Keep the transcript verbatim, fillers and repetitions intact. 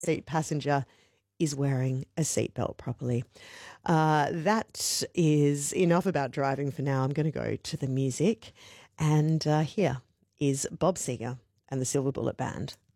seat passenger is wearing a seatbelt properly. Uh, that is enough about driving for now. I'm going to go to the music. And uh, here is Bob Seger and the Silver Bullet Band.